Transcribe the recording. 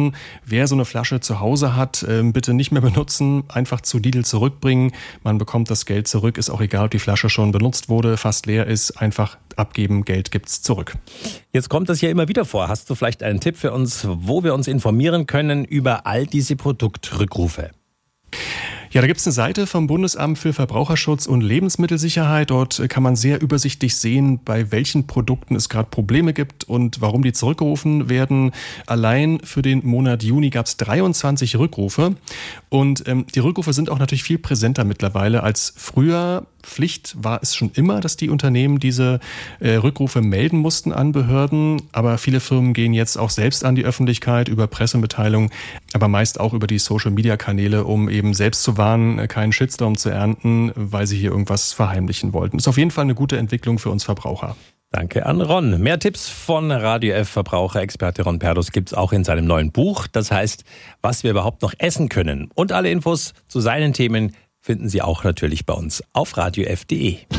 Information, wer so eine Flasche zu Hause hat, bitte nicht mehr benutzen, einfach zu Lidl zurückbringen. Man bekommt das Geld zurück, ist auch egal, ob die Flasche schon benutzt wurde, fast leer ist, einfach abgeben, Geld gibt's zurück. Jetzt kommt das ja immer wieder vor. Hast du vielleicht einen Tipp für uns, wo wir uns informieren können über all diese Produktrückrufe? Ja, da gibt's eine Seite vom Bundesamt für Verbraucherschutz und Lebensmittelsicherheit. Dort kann man sehr übersichtlich sehen, bei welchen Produkten es gerade Probleme gibt und warum die zurückgerufen werden. Allein für den Monat Juni gab's 23 Rückrufe. Und die Rückrufe sind auch natürlich viel präsenter mittlerweile als früher. Pflicht war es schon immer, dass die Unternehmen diese Rückrufe melden mussten an Behörden. Aber viele Firmen gehen jetzt auch selbst an die Öffentlichkeit über Pressemitteilungen, aber meist auch über die Social-Media-Kanäle, um eben selbst zu warnen, keinen Shitstorm zu ernten, weil sie hier irgendwas verheimlichen wollten. Ist auf jeden Fall eine gute Entwicklung für uns Verbraucher. Danke an Ron. Mehr Tipps von Radio F Verbraucherexperte Ron Perdus gibt's auch in seinem neuen Buch. Das heißt, was wir überhaupt noch essen können. Und alle Infos zu seinen Themen finden Sie auch natürlich bei uns auf radiof.de.